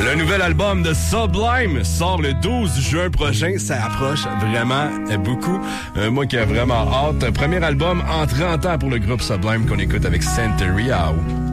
Le nouvel album de Sublime sort le 12 juin prochain. Ça approche vraiment beaucoup. Moi qui ai vraiment hâte. Premier album en 30 ans pour le groupe Sublime qu'on écoute avec Santeria.